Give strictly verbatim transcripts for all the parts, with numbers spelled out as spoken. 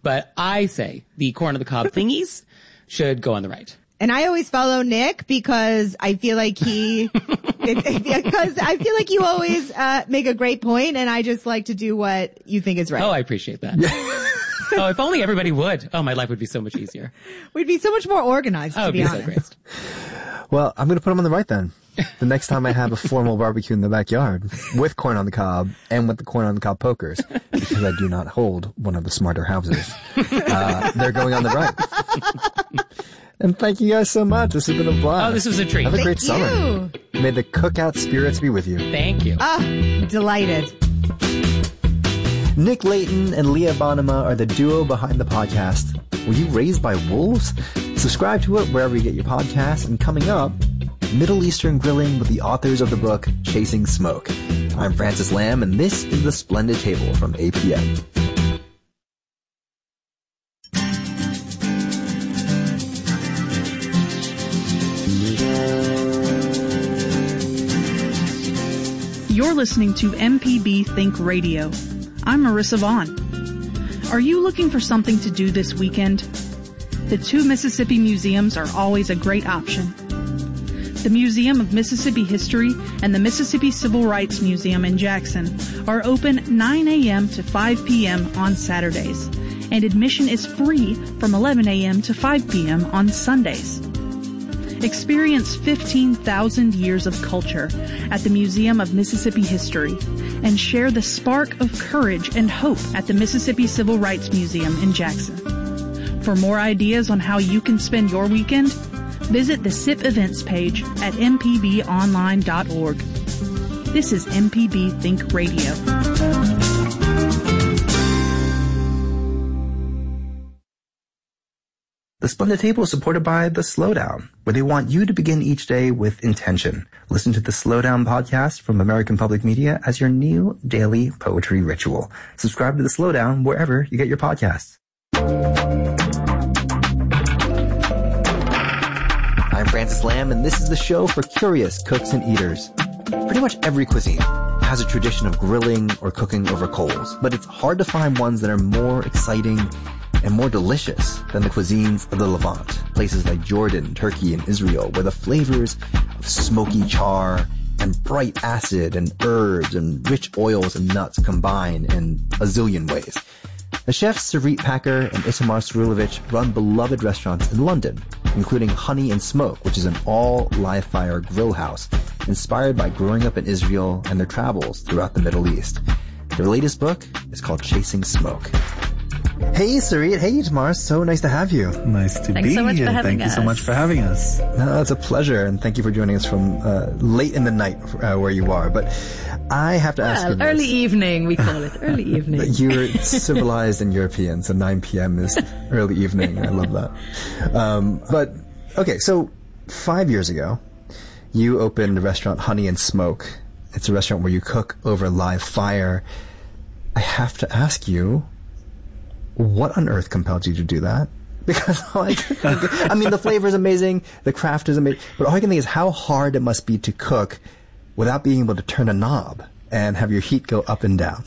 But I say the corn on the cob thingies should go on the right. And I always follow Nick because I feel like he, because I feel like you always uh, make a great point, and I just like to do what you think is right. Oh, I appreciate that. Oh, if only everybody would. Oh, my life would be so much easier. We'd be so much more organized, oh, to be, be honest. So great. Well, I'm going to put them on the right then. The next time I have a formal barbecue in the backyard with corn on the cob and with the corn on the cob pokers, because I do not hold one of the smarter houses, uh, they're going on the right. And thank you guys so much. This has been a blast. Oh, this was a treat. Have a Thank great you. summer. May the cookout spirits be with you. Thank you. Ah, delighted. Nick Layton and Leah Bonnema are the duo behind the podcast. Were you raised by wolves? Subscribe to it wherever you get your podcasts. And coming up, Middle Eastern grilling with the authors of the book Chasing Smoke. I'm Francis Lamb, and this is The Splendid Table from A P M. You're listening to M P B Think Radio. I'm Marissa Vaughn. Are you looking for something to do this weekend? The two Mississippi museums are always a great option. The Museum of Mississippi History and the Mississippi Civil Rights Museum in Jackson are open nine a.m. to five p.m. on Saturdays, and admission is free from eleven a.m. to five p.m. on Sundays. Experience fifteen thousand years of culture at the Museum of Mississippi History and share the spark of courage and hope at the Mississippi Civil Rights Museum in Jackson. For more ideas on how you can spend your weekend, visit the S I P events page at m p b online dot org. This is M P B Think Radio. The Splendid Table is supported by The Slowdown, where they want you to begin each day with intention. Listen to the Slowdown podcast from American Public Media as your new daily poetry ritual. Subscribe to The Slowdown wherever you get your podcasts. I'm Francis Lamb, and this is the show for curious cooks and eaters. Pretty much every cuisine has a tradition of grilling or cooking over coals, but it's hard to find ones that are more exciting and more delicious than the cuisines of the Levant, places like Jordan, Turkey, and Israel, where the flavors of smoky char and bright acid and herbs and rich oils and nuts combine in a zillion ways. The chefs Sarit Packer and Itamar Cyrilovich run beloved restaurants in London, including Honey and Smoke, which is an all-live-fire grill house inspired by growing up in Israel and their travels throughout the Middle East. Their latest book is called Chasing Smoke. Hey, Sarit. Hey, Itamar. So nice to have you. Nice to Thanks be so much here. for having Thank us. you so much for having us. No, it's a pleasure, and thank you for joining us from uh, late in the night uh, where you are. But I have to ask well, you early this. evening, we call it. Early evening. You're civilized and European, so nine p.m. is early evening. I love that. Um, but, okay, so five years ago, you opened the restaurant Honey and Smoke. It's a restaurant where you cook over live fire. I have to ask you, what on earth compelled you to do that? Because all I, can think, I mean, the flavor is amazing, the craft is amazing, but all I can think is how hard it must be to cook without being able to turn a knob and have your heat go up and down.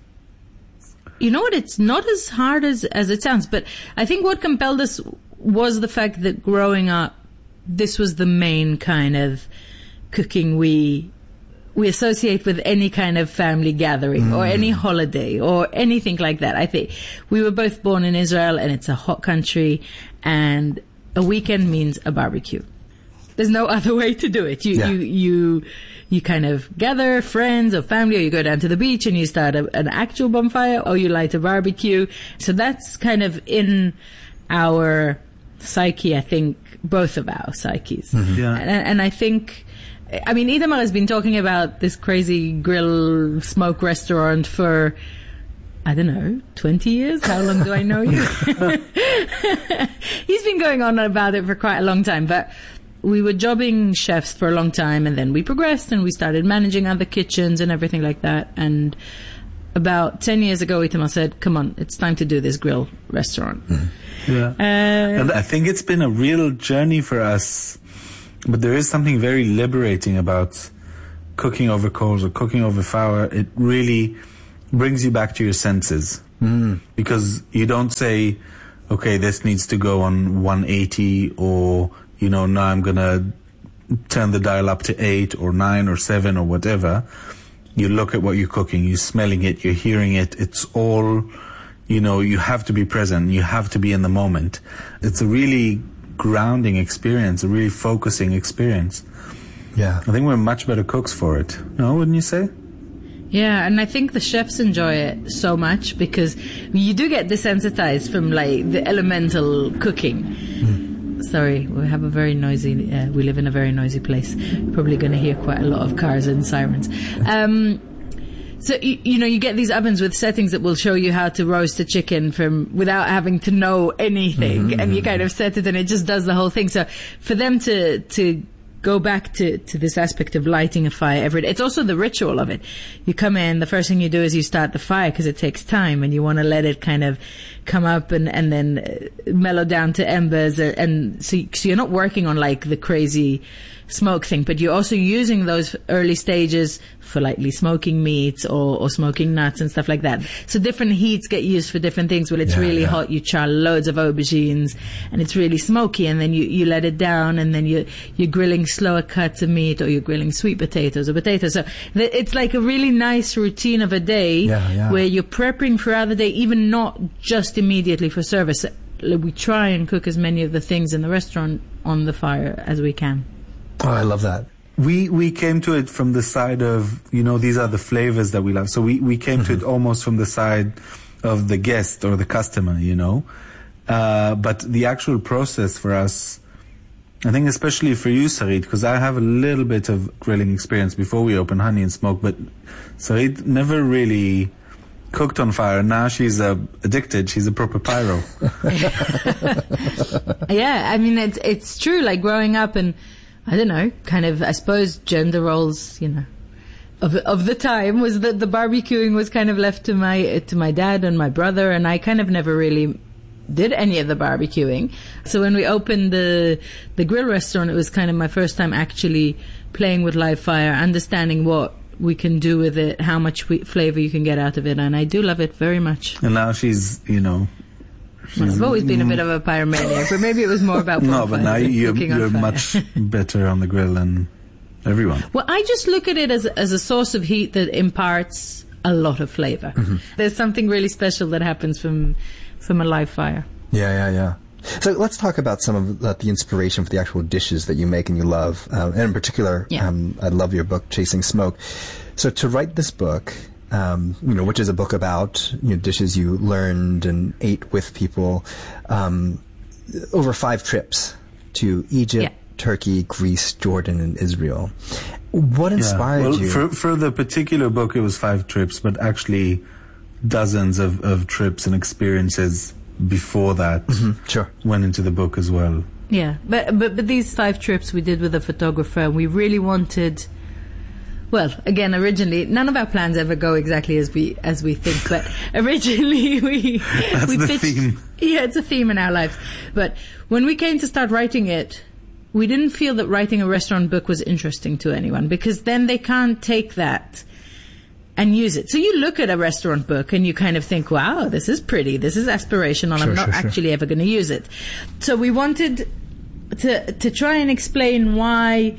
You know what? It's not as hard as, as it sounds, but I think what compelled us was the fact that growing up, this was the main kind of cooking we we associate with any kind of family gathering mm. or any holiday or anything like that. I think we were both born in Israel, and it's a hot country, and a weekend means a barbecue. There's no other way to do it. You, yeah. you, you, you kind of gather friends or family, or you go down to the beach and you start a, an actual bonfire, or you light a barbecue. So that's kind of in our psyche, I think, both of our psyches. Mm-hmm. Yeah. And, and I think, I mean, Itamar has been talking about this crazy grill smoke restaurant for, I don't know, twenty years? How long do I know you? He's been going on about it for quite a long time, but we were jobbing chefs for a long time, and then we progressed and we started managing other kitchens and everything like that. And about ten years ago, Itamar said, come on, it's time to do this grill restaurant. Mm-hmm. Yeah. Uh, and I think it's been a real journey for us, but there is something very liberating about cooking over coals or cooking over fire. It really brings you back to your senses. Mm. Because you don't say, okay, this needs to go on one eighty, or, you know, now I'm going to turn the dial up to eight or nine or seven or whatever. You look at what you're cooking, you're smelling it, you're hearing it. It's all, you know, you have to be present. You have to be in the moment. It's a really grounding experience, a really focusing experience. Yeah. I think we're much better cooks for it. No, wouldn't you say? Yeah, and I think the chefs enjoy it so much because you do get desensitized from like the elemental cooking. Mm. Sorry, we have a very noisy, uh, we live in a very noisy place. You're probably going to hear quite a lot of cars and sirens. Um, so, you, you know, you get these ovens with settings that will show you how to roast a chicken from without having to know anything. Mm-hmm. And you kind of set it and it just does the whole thing. So for them to, to, go back to, to this aspect of lighting a fire every day. It's also the ritual of it. You come in, the first thing you do is you start the fire because it takes time and you want to let it kind of come up and, and then mellow down to embers. And, and so, so you're not working on like the crazy smoke thing, but you're also using those early stages for lightly smoking meats or, or smoking nuts and stuff like that. So different heats get used for different things. When it's yeah, really yeah. hot, you char loads of aubergines and it's really smoky, and then you, you let it down, and then you, you're grilling slower cuts of meat, or you're grilling sweet potatoes or potatoes. So th- it's like a really nice routine of a day yeah, yeah. where you're prepping throughout the day, even not just immediately for service. We try and cook as many of the things in the restaurant on the fire as we can. Oh, I love that. We we came to it from the side of, you know, these are the flavors that we love. So we, we came mm-hmm. to it almost from the side of the guest or the customer, you know. Uh, but the actual process for us, I think especially for you, Sarit, because I have a little bit of grilling experience before we opened Honey and Smoke, but Sarit never really cooked on fire. Now she's uh, addicted. She's a proper pyro. Yeah, I mean, it's it's true. Like growing up and, I don't know, kind of, I suppose, gender roles, you know, of of the time was that the barbecuing was kind of left to my to my dad and my brother, and I kind of never really did any of the barbecuing. So when we opened the the grill restaurant, it was kind of my first time actually playing with live fire, understanding what we can do with it, how much we, flavor you can get out of it, and I do love it very much. And now she's, you know, Well, I've always been a bit of a pyromaniac, but maybe it was more about no, but now you're, you're much better on the grill than everyone. Well, I just look at it as as a source of heat that imparts a lot of flavor. Mm-hmm. There's something really special that happens from from a live fire. Yeah, yeah, yeah. So let's talk about some of the, the inspiration for the actual dishes that you make and you love. Um, and in particular, yeah. um, I love your book, Chasing Smoke. So to write this book, Um, you know, which is a book about, you know, dishes you learned and ate with people, um, over five trips to Egypt, yeah. Turkey, Greece, Jordan, and Israel. What inspired yeah. well, you? For, for the particular book, it was five trips, but actually dozens of, of trips and experiences before that mm-hmm. sure. went into the book as well. Yeah, but, but, but these five trips we did with a photographer, and we really wanted... Well, again, originally, none of our plans ever go exactly as we as we think. But originally, we That's we the pitched. Theme. Yeah, it's a theme in our lives. But when we came to start writing it, we didn't feel that writing a restaurant book was interesting to anyone, because then they can't take that and use it. So you look at a restaurant book and you kind of think, "Wow, this is pretty. This is aspirational. Sure, I'm not sure, sure. actually ever going to use it." So we wanted to to try and explain why.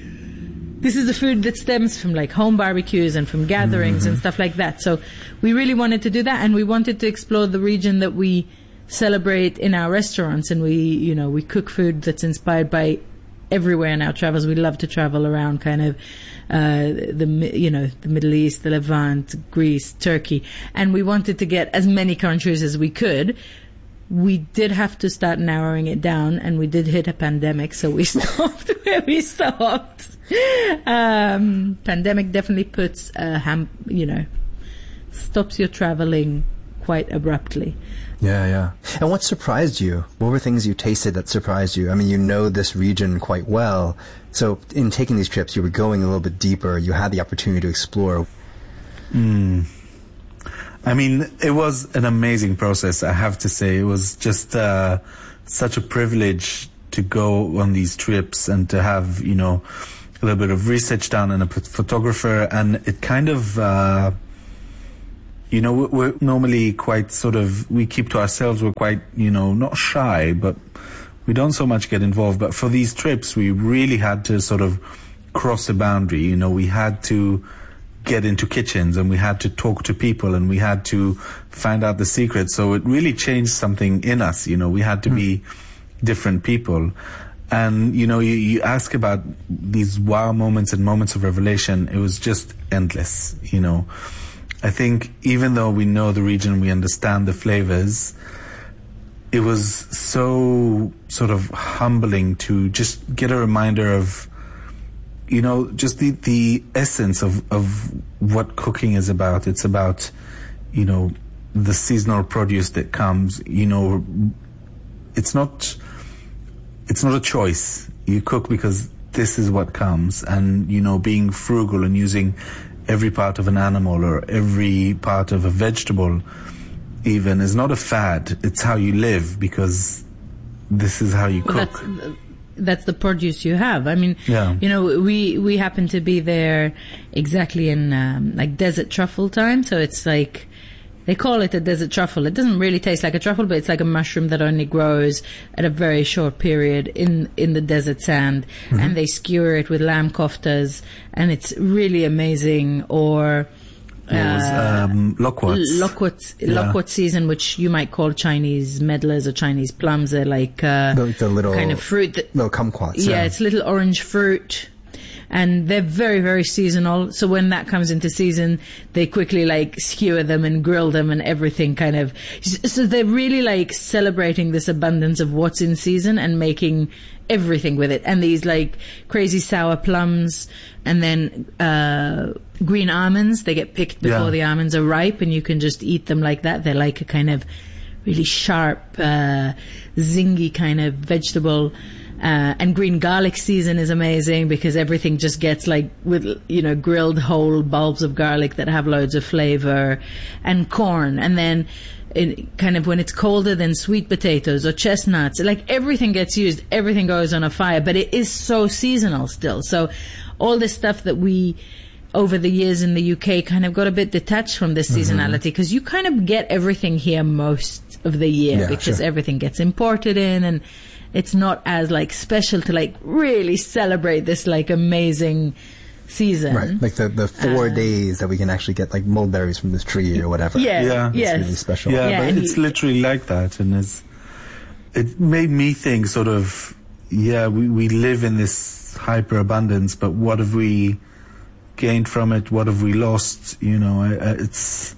This is a food that stems from like home barbecues and from gatherings mm-hmm. and stuff like that. So we really wanted to do that, and we wanted to explore the region that we celebrate in our restaurants, and we, you know, we cook food that's inspired by everywhere in our travels. We love to travel around kind of uh, the, you know, the Middle East, the Levant, Greece, Turkey, and we wanted to get as many countries as we could. We did have to start narrowing it down, and we did hit a pandemic, so we stopped where we stopped. Um, pandemic definitely puts a ham, you know, stops your traveling quite abruptly. Yeah, yeah. And what surprised you? What were things you tasted that surprised you? I mean, you know this region quite well, so in taking these trips, you were going a little bit deeper. You had the opportunity to explore. Mm. I mean, it was an amazing process, I have to say. It was just uh, such a privilege to go on these trips and to have, you know, a little bit of research done and a photographer. And it kind of, uh, You know, we're, we're normally quite sort of, we keep to ourselves, we're quite, you know, not shy, but we don't so much get involved. But for these trips, we really had to sort of cross a boundary. You know, we had to get into kitchens and we had to talk to people and we had to find out the secrets. So it really changed something in us. You know, we had to mm. be different people. And, you know, you, you ask about these wow moments and moments of revelation. It was just endless, you know. I think even though we know the region, we understand the flavors, it was so sort of humbling to just get a reminder of, you know, just the, the essence of, of what cooking is about. It's about, you know, the seasonal produce that comes, you know, it's not, it's not a choice. You cook because this is what comes. And, you know, being frugal and using every part of an animal or every part of a vegetable even is not a fad. It's how you live, because this is how you well, cook. That's, that's the produce you have. I mean, yeah. you know, we, we happen to be there exactly in, um, like desert truffle time. So it's like, they call it a desert truffle. It doesn't really taste like a truffle, but it's like a mushroom that only grows at a very short period in, in the desert sand. Mm-hmm. And they skewer it with lamb koftas, and it's really amazing. Or, It was um, loquats. Loquats, Yeah. loquat season, which you might call Chinese medlars or Chinese plums. They're like uh, the, the little kind of fruit. That, little kumquats. yeah, Yeah, it's little orange fruit. And they're very, very seasonal. So when that comes into season, they quickly like skewer them and grill them and everything kind of. So they're really like celebrating this abundance of what's in season and making everything with it. And these like crazy sour plums, and then uh green almonds. They get picked before Yeah. the almonds are ripe, and you can just eat them like that. They're like a kind of really sharp, uh zingy kind of vegetable. Uh, and green garlic season is amazing, because everything just gets like with, you know, grilled whole bulbs of garlic that have loads of flavor, and corn. And then it, kind of when it's colder, then sweet potatoes or chestnuts, like everything gets used, everything goes on a fire, but it is so seasonal still. So all this stuff that we, over the years in the U K, kind of got a bit detached from this seasonality, because mm-hmm. you kind of get everything here most of the year, yeah, because sure. everything gets imported in, and it's not as like special to like really celebrate this like amazing season. Right, like the, the four Uh, days that we can actually get like mulberries from this tree or whatever. Yeah, Yeah. It's yes. really special. Yeah, Yeah, but and it's he- literally like that, and it's, it made me think sort of, yeah, we, we live in this hyper abundance, but what have we gained from it? What have we lost? You know, I, I, it's,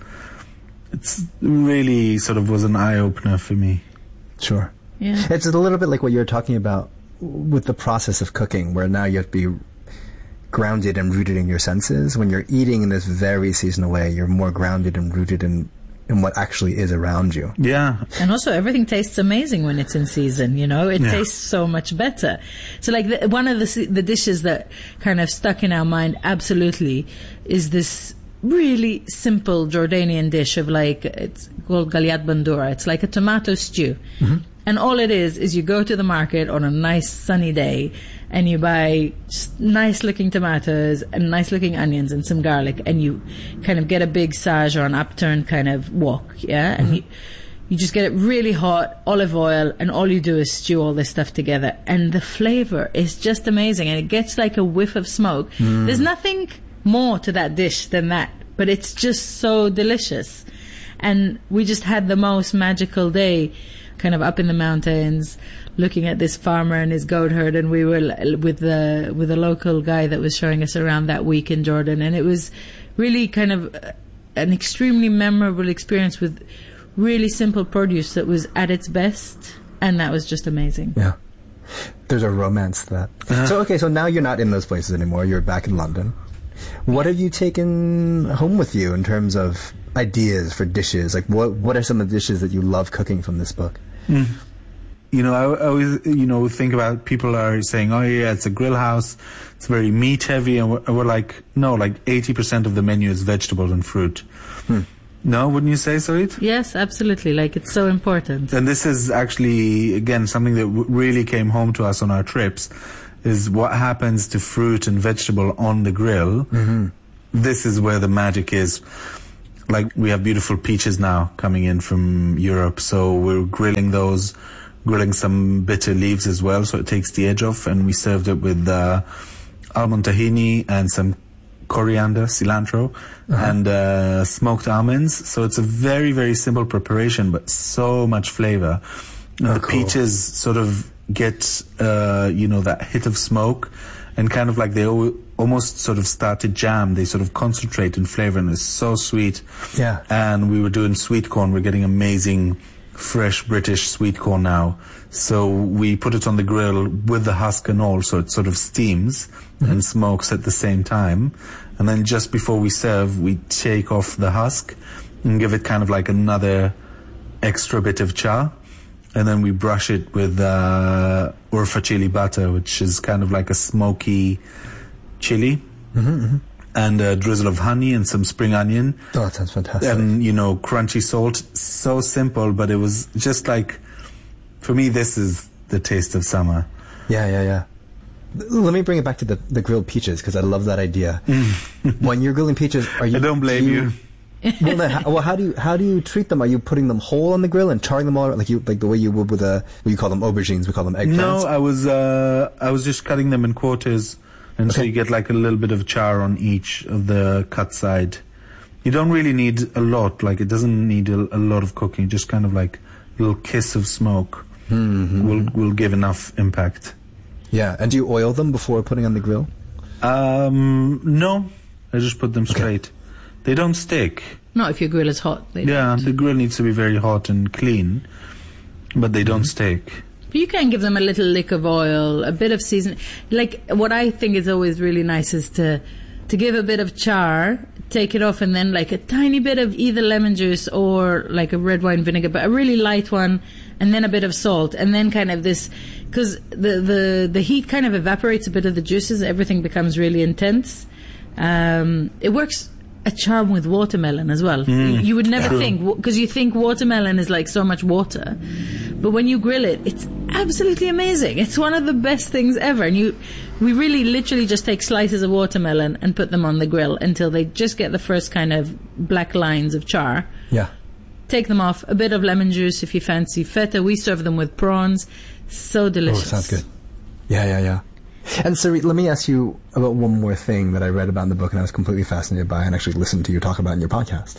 it's really sort of was an eye opener for me. Sure. Yeah. It's a little bit like what you're talking about with the process of cooking, where now you have to be grounded and rooted in your senses. When you're eating in this very seasonal way, you're more grounded and rooted in, in what actually is around you. Yeah. And also everything tastes amazing when it's in season, you know, it Yeah. tastes so much better. So like the, one of the, se- the dishes that kind of stuck in our mind absolutely is this really simple Jordanian dish of like, it's called galyat bandura. It's like a tomato stew. Mm-hmm. And all it is, is you go to the market on a nice sunny day and you buy just nice looking tomatoes and nice looking onions and some garlic, and you kind of get a big sage or an upturned kind of wok, yeah? And mm-hmm. you, you just get it really hot, olive oil, and all you do is stew all this stuff together. And the flavor is just amazing, and it gets like a whiff of smoke. Mm. There's nothing more to that dish than that, but it's just so delicious. And we just had the most magical day, kind of up in the mountains, looking at this farmer and his goat herd, and we were l- with the with a local guy that was showing us around that week in Jordan, and it was really kind of uh, an extremely memorable experience with really simple produce that was at its best, and that was just amazing. Yeah. There's a romance to that. Uh-huh. So, okay, so now you're not in those places anymore. You're back in London. What have you taken home with you in terms of ideas for dishes? Like, what what are some of the dishes that you love cooking from this book? Mm. You know, I, I always, you know, think about people are saying, oh yeah, it's a grill house, it's very meat heavy, and we're, and we're like, no, like eighty percent of the menu is vegetable and fruit. Hmm. No, wouldn't you say so, It? Yes, absolutely. Like, it's so important. And this is actually, again, something that w- really came home to us on our trips, is what happens to fruit and vegetable on the grill. Mm-hmm. This is where the magic is. like we have beautiful peaches now coming in from Europe, so we're grilling those, grilling some bitter leaves as well, so it takes the edge off, and we served it with uh, almond tahini and some coriander, cilantro, uh-huh. and uh, smoked almonds. So it's a very, very simple preparation, but so much flavor. Oh, the cool. peaches sort of get, uh, you know, that hit of smoke, and kind of like they al- almost sort of start to jam. They sort of concentrate in flavor, and it's so sweet. Yeah. And we were doing sweet corn. We're getting amazing, fresh British sweet corn now. So we put it on the grill with the husk and all, so it sort of steams mm-hmm. and smokes at the same time. And then just before we serve, we take off the husk and give it kind of like another extra bit of char. And then we brush it with uh, Urfa chili butter, which is kind of like a smoky chili. Mm-hmm, mm-hmm. And a drizzle of honey and some spring onion. Oh, that sounds fantastic. And, you know, crunchy salt. So simple, but it was just like, for me, this is the taste of summer. Yeah, yeah, yeah. Let me bring it back to the, the grilled peaches, because I love that idea. When you're grilling peaches, are you... I don't blame do you. you. well, then, how, well, how do you how do you treat them? Are you putting them whole on the grill and charring them all like you like the way you would with a what you call them aubergines? We call them eggplants. No, I was uh, I was just cutting them in quarters, and Okay. so you get like a little bit of char on each of the cut side. You don't really need a lot. Like it doesn't need a, a lot of cooking. Just kind of like a little kiss of smoke Mm-hmm. will will give enough impact. Yeah, and do you oil them before putting on the grill? Um, no, I just put them straight. They don't stick. Not if your grill is hot. They Yeah, don't. the grill needs to be very hot and clean, but they don't Mm-hmm. stick. But you can give them a little lick of oil, a bit of season. Like what I think is always really nice is to to give a bit of char, take it off, and then like a tiny bit of either lemon juice or like a red wine vinegar, but a really light one, and then a bit of salt, and then kind of this, because the, the the heat kind of evaporates a bit of the juices. Everything becomes really intense. Um, it works a charm with watermelon as well. You, you would never True. think, because you think watermelon is like so much water, but when you grill it, it's absolutely amazing. It's one of the best things ever. And you, we really literally just take slices of watermelon and put them on the grill until they just get the first kind of black lines of char. Yeah. Take them off, a bit of lemon juice if you fancy feta. We serve them with prawns. So Oh, delicious. sounds good. Yeah, yeah, yeah. And Sarit, let me ask you about one more thing that I read about in the book and I was completely fascinated by and actually listened to you talk about in your podcast.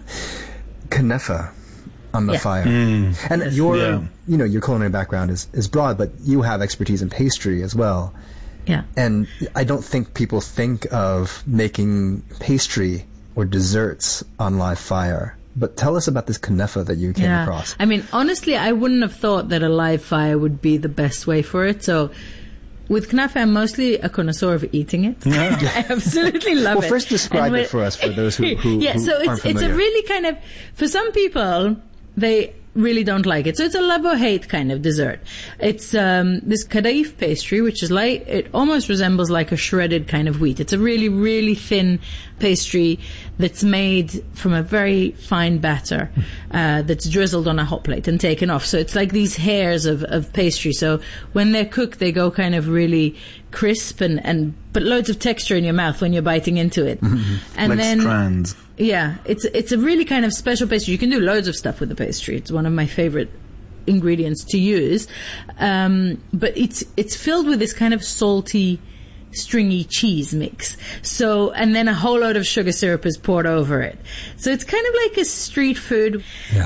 Knefe on the Yeah. fire. And your, Yeah. you know, your culinary background is, is broad, but you have expertise in pastry as well. Yeah. And I don't think people think of making pastry or desserts on live fire. But tell us about this knefe that you came Yeah. across. I mean, honestly, I wouldn't have thought that a live fire would be the best way for it. So with knafe, I'm mostly a connoisseur of eating it. I absolutely love Well, it. first describe And it when- for us, for those who, who, yeah, who so aren't it's it's a familiar. really kind of, for some people, they really don't like it. So it's a love or hate kind of dessert. It's um, this kadaif pastry, which is like, it almost resembles like a shredded kind of wheat. It's a really, really thin pastry that's made from a very fine batter uh, that's drizzled on a hot plate and taken off. So it's like these hairs of, of pastry. So when they're cooked, they go kind of really crisp and, and but loads of texture in your mouth when you're biting into it. And Like then strands. yeah, it's it's a really kind of special pastry. You can do loads of stuff with the pastry. It's one of my favorite ingredients to use. Um, but it's it's filled with this kind of salty, stringy cheese mix. So, and then a whole load of sugar syrup is poured over it. So it's kind of like a street food.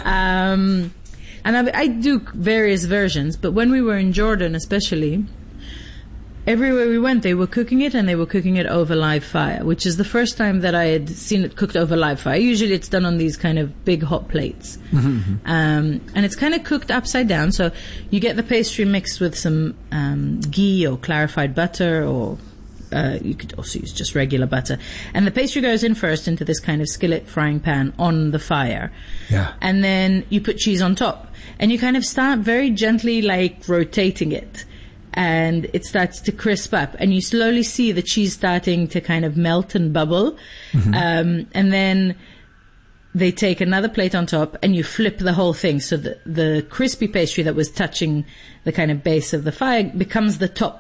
Um, and I, I do various versions, but when we were in Jordan especially, everywhere we went, they were cooking it, and they were cooking it over live fire, which is the first time that I had seen it cooked over live fire. Usually it's done on these kind of big hot plates. Um, and it's kind of cooked upside down, so you get the pastry mixed with some um, ghee or clarified butter, or uh, you could also use just regular butter. And the pastry goes in first into this kind of skillet frying pan on the fire. Yeah. And then you put cheese on top. And you kind of start very gently, like, rotating it. And it starts to crisp up, and you slowly see the cheese starting to kind of melt and bubble. Um, and then they take another plate on top, and you flip the whole thing. So the, the crispy pastry that was touching the kind of base of the fire becomes the top.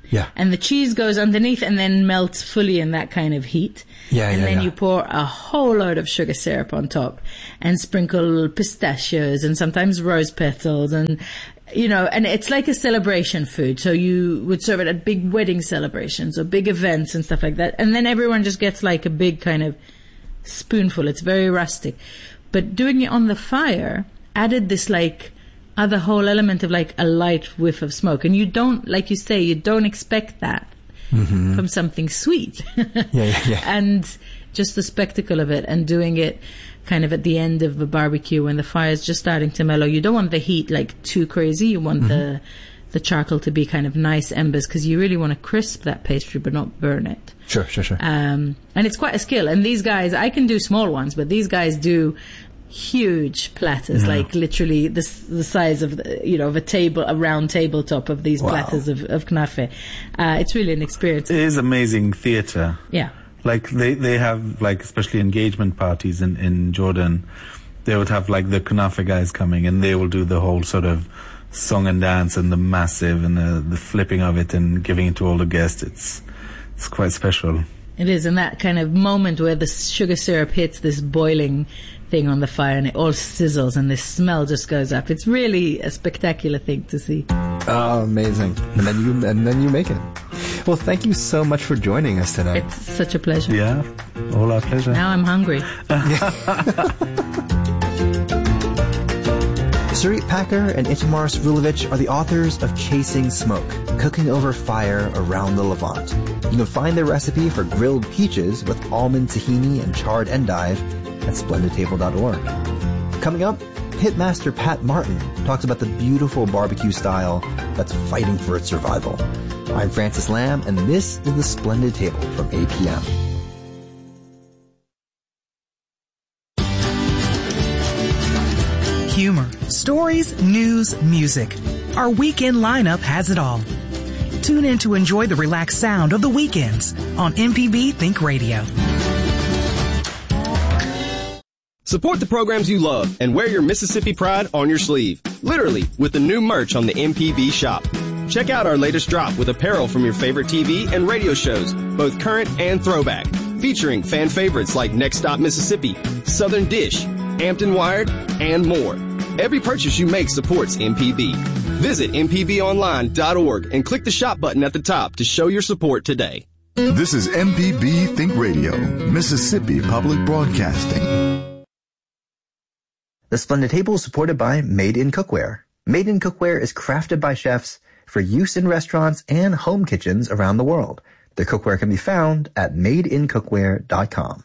Yeah. And the cheese goes underneath and then melts fully in that kind of heat. Yeah, and yeah, then yeah. you pour a whole load of sugar syrup on top and sprinkle pistachios and sometimes rose petals and, you know, and it's like a celebration food. So you would serve it at big wedding celebrations or big events and stuff like that. And then everyone just gets like a big kind of spoonful. It's very rustic. But doing it on the fire added this like other whole element of like a light whiff of smoke. And you don't, like you say, you don't expect that mm-hmm. from something sweet. yeah, yeah, yeah. And just the spectacle of it and doing it kind of at the end of a barbecue when the fire's just starting to mellow. You don't want the heat like too crazy. You want mm-hmm. the the charcoal to be kind of nice embers because you really want to crisp that pastry but not burn it. Sure, sure, sure. Um, and it's quite a skill. And these guys, I can do small ones, but these guys do huge platters, yeah. like literally the the size of the, you know, of a table, a round tabletop of these wow. platters of, of knafe. Uh, it's really an experience. It is amazing theater. Yeah. Like they, they have like especially engagement parties in, in Jordan, they would have like the knafe guys coming and they will do the whole sort of song and dance and the massive and the, the flipping of it and giving it to all the guests. It's it's quite special. It is, and that kind of moment where the sugar syrup hits this boiling thing on the fire and it all sizzles and this smell just goes up. It's really a spectacular thing to see. Oh, amazing. And then you and then you make it. Well, thank you so much for joining us tonight. It's such a pleasure. Yeah, all our pleasure. Now I'm hungry. Sarit Packer and Itamar Srulovic are the authors of Chasing Smoke, Cooking Over Fire Around the Levant. You can find their recipe for grilled peaches with almond tahini and charred endive at splendid table dot org. Coming up, Pitmaster Pat Martin talks about the beautiful barbecue style that's fighting for its survival. I'm Francis Lamb, and this is The Splendid Table from A P M. Humor, stories, news, music. Our weekend lineup has it all. Tune in to enjoy the relaxed sound of the weekends on M P B Think Radio. Support the programs you love and wear your Mississippi pride on your sleeve. Literally, with the new merch on the M P B shop. Check out our latest drop with apparel from your favorite T V and radio shows, both current and throwback, featuring fan favorites like Next Stop Mississippi, Southern Dish, Hampton Wired, and more. Every purchase you make supports M P B. Visit m p b online dot org and click the shop button at the top to show your support today. This is M P B Think Radio, Mississippi Public Broadcasting. The Splendid Table is supported by Made in Cookware. Made in Cookware is crafted by chefs for use in restaurants and home kitchens around the world. Their cookware can be found at made in cookware dot com.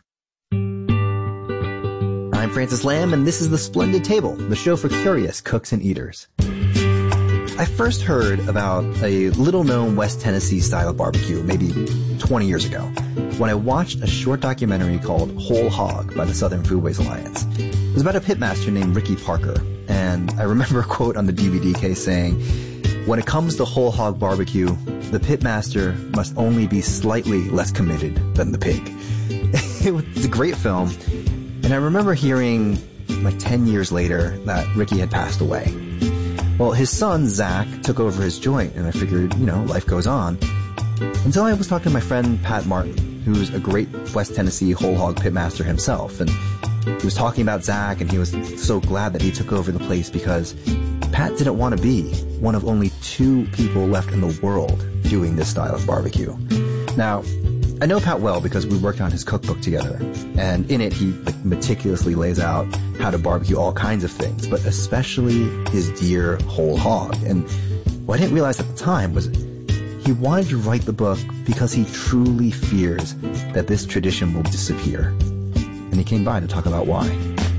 I'm Francis Lamb, and this is The Splendid Table, the show for curious cooks and eaters. I first heard about a little-known West Tennessee style of barbecue maybe twenty years ago when I watched a short documentary called Whole Hog by the Southern Foodways Alliance. It was about a pitmaster named Ricky Parker, and I remember a quote on the D V D case saying, "When it comes to whole hog barbecue, the pitmaster must only be slightly less committed than the pig." It was a great film. And I remember hearing, like ten years later, that Ricky had passed away. Well, his son, Zach, took over his joint, and I figured, you know, life goes on. Until I was talking to my friend Pat Martin, who's a great West Tennessee whole hog pitmaster himself. And he was talking about Zach, and he was so glad that he took over the place because Pat didn't want to be one of only two people left in the world doing this style of barbecue. Now, I know Pat well because we worked on his cookbook together, and in it he like, meticulously lays out how to barbecue all kinds of things, but especially his deer whole hog. And what I didn't realize at the time was he wanted to write the book because he truly fears that this tradition will disappear. And he came by to talk about why.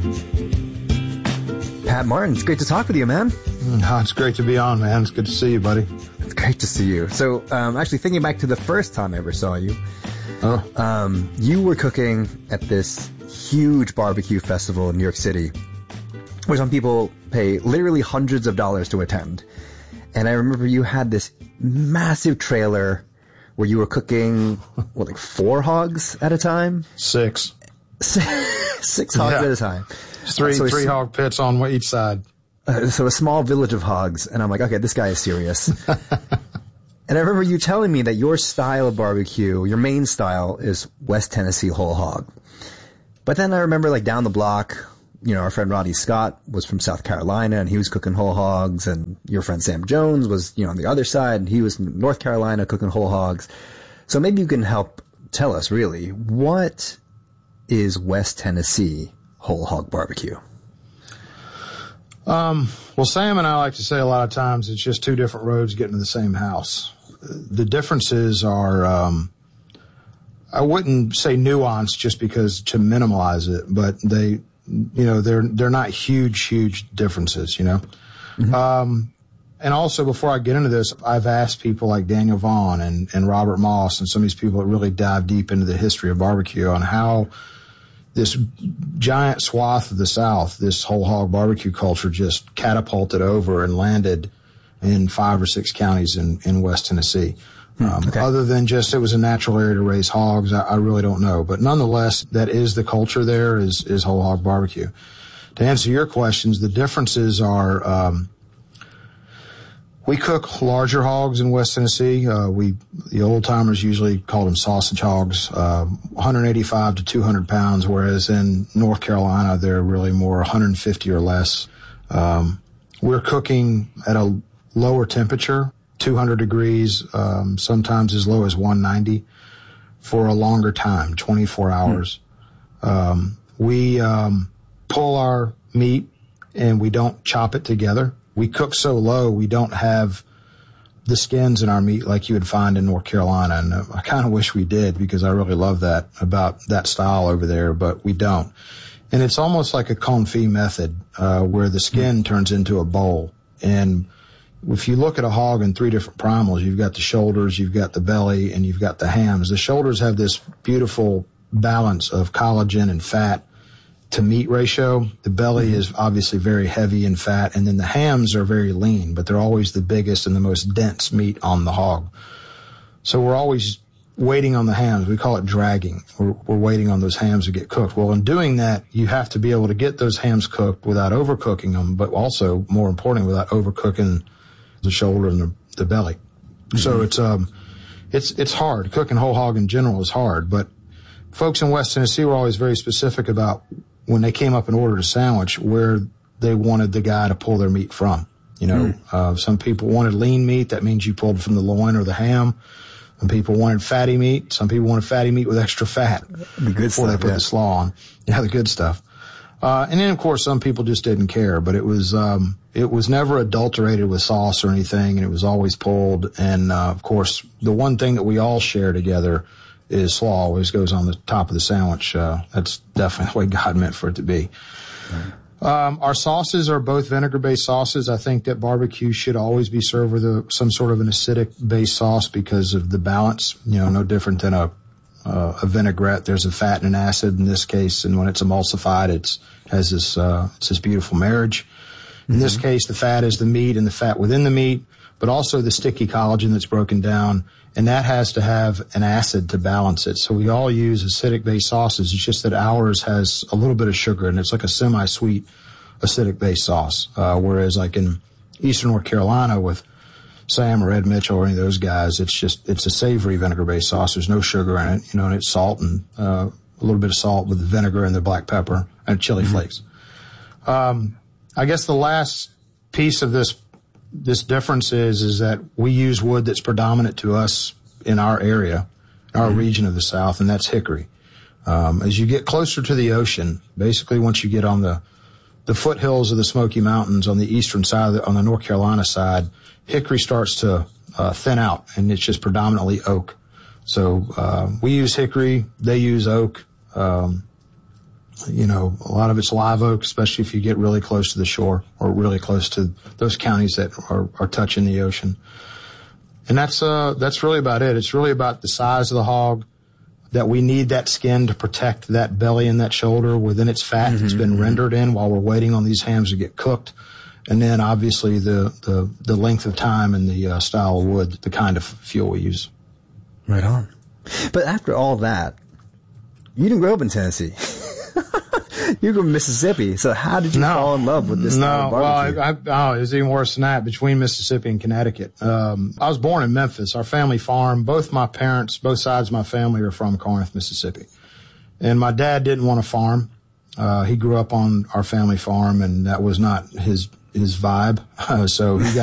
Pat Martin, it's great to talk with you, man. Oh, it's great to be on, man. It's good to see you, buddy. It's great to see you. So, um, actually thinking back to the first time I ever saw you, oh. um, you were cooking at this huge barbecue festival in New York City, where some people pay literally hundreds of dollars to attend. And I remember you had this massive trailer where you were cooking, what, like four hogs at a time? Six. Six hogs yeah. at a time. Three, so three hog pits on each side. Uh, so a small village of hogs, and I'm like, okay, this guy is serious. And I remember you telling me that your style of barbecue, your main style, is West Tennessee whole hog. But then I remember, like, down the block, you know, our friend Roddy Scott was from South Carolina, and he was cooking whole hogs, and your friend Sam Jones was, you know, on the other side, and he was in North Carolina cooking whole hogs. So maybe you can help tell us, really, what is West Tennessee whole hog barbecue? Um, well, Sam and I like to say a lot of times it's just two different roads getting to the same house. The differences are, um, I wouldn't say nuanced just because to minimalize it, but they, you know, they're, they're not huge, huge differences, you know? Mm-hmm. Um, and also before I get into this, I've asked people like Daniel Vaughn and, and Robert Moss and some of these people that really dive deep into the history of barbecue on how this giant swath of the South, this whole hog barbecue culture just catapulted over and landed in five or six counties in, in West Tennessee. Um, okay. Other than just it was a natural area to raise hogs, I, I really don't know. But nonetheless, that is the culture there is, is whole hog barbecue. To answer your questions, the differences are, um, we cook larger hogs in West Tennessee. Uh, we, the old timers usually called them sausage hogs, uh, one eighty-five to two hundred pounds, whereas in North Carolina, they're really more one hundred fifty or less. Um, we're cooking at a lower temperature, two hundred degrees, um, sometimes as low as one ninety for a longer time, twenty-four hours. Mm. Um, we, um, pull our meat and we don't chop it together. We cook so low, we don't have the skins in our meat like you would find in North Carolina. And I kind of wish we did because I really love that about that style over there, but we don't. And it's almost like a confit method, uh, where the skin mm. turns into a bowl. And if you look at a hog in three different primals, you've got the shoulders, you've got the belly, and you've got the hams. The shoulders have this beautiful balance of collagen and fat to meat ratio. The belly is obviously very heavy in fat, and then the hams are very lean, but they're always the biggest and the most dense meat on the hog. So we're always waiting on the hams. We call it dragging. We're, we're waiting on those hams to get cooked. Well, in doing that, you have to be able to get those hams cooked without overcooking them, but also, more importantly, without overcooking the shoulder and the, the belly. Mm-hmm. So it's, um, it's, it's hard. Cooking whole hog in general is hard, but folks in West Tennessee were always very specific about when they came up and ordered a sandwich where they wanted the guy to pull their meat from. You know, mm. uh, some people wanted lean meat. That means you pulled from the loin or the ham. Some people wanted fatty meat. Some people wanted fatty meat with extra fat the good before stuff, they put yeah. the slaw on. Yeah, the good stuff. Uh, and then of course some people just didn't care, but it was, um, it was never adulterated with sauce or anything, and it was always pulled. And, uh, of course, the one thing that we all share together is slaw always goes on the top of the sandwich. Uh, that's definitely the way God meant for it to be. Right. Um, our sauces are both vinegar-based sauces. I think that barbecue should always be served with a, some sort of an acidic-based sauce because of the balance. You know, no different than a, uh, a vinaigrette. There's a fat and an acid in this case, and when it's emulsified, it's has this, uh, it's this beautiful marriage. In mm-hmm. this case, the fat is the meat and the fat within the meat, but also the sticky collagen that's broken down. And that has to have an acid to balance it. So we all use acidic-based sauces. It's just that ours has a little bit of sugar, and it's like a semi-sweet acidic-based sauce. Uh, whereas like in Eastern North Carolina with Sam or Ed Mitchell or any of those guys, it's just, it's a savory vinegar-based sauce. There's no sugar in it, you know, and it's salt and, uh, a little bit of salt with the vinegar and the black pepper and chili mm-hmm. flakes. Um, I guess the last piece of this This difference is, is that we use wood that's predominant to us in our area, our mm-hmm. region of the South, and that's hickory. Um, as you get closer to the ocean, basically once you get on the, the foothills of the Smoky Mountains on the eastern side, of the, on the North Carolina side, hickory starts to uh, thin out, and it's just predominantly oak. So uh, we use hickory, they use oak. Um, You know, a lot of it's live oak, especially if you get really close to the shore or really close to those counties that are, are touching the ocean. And that's, uh, that's really about it. It's really about the size of the hog, that we need that skin to protect that belly and that shoulder within its fat mm-hmm, that's been mm-hmm. rendered in while we're waiting on these hams to get cooked. And then obviously the, the, the length of time and the uh, style of wood, the kind of fuel we use. Right on. But after all that, you didn't grow up in Tennessee. You're from Mississippi, so how did you no, fall in love with this no, style of barbecue? well, I, I, oh, it was even worse than that, between Mississippi and Connecticut. Um, I was born in Memphis. Our family farm, both my parents, both sides of my family are from Corinth, Mississippi. And my dad didn't want to farm. Uh, he grew up on our family farm, and that was not his his vibe. Uh, so he got